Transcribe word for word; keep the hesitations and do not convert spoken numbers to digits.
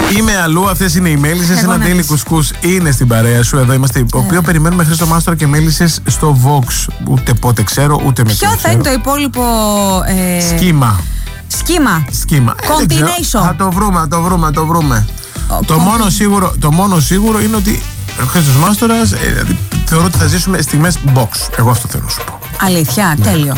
Είμαι αλλού, αυτές είναι οι Μέλισσες. Ένα Daily Κουσκούς είναι στην παρέα σου. Εδώ είμαστε. Το οποίο περιμένουμε Χρήστο Μάστορα και Μέλισσες στο Vox. Ούτε πότε ξέρω, ούτε με ποιο θα είναι το υπόλοιπο ε... σχήμα. Σχήμα. Σχήμα. Combination. Ε, θα το βρούμε, θα το βρούμε, θα το βρούμε. Oh, το, μόνο σίγουρο, το μόνο σίγουρο είναι ότι ο Χρήστος Μάστορας ε, θεωρώ ότι θα ζήσουμε στιγμές box. Εγώ αυτό θέλω να σου πω. Αλήθεια, ναι. Τέλειο.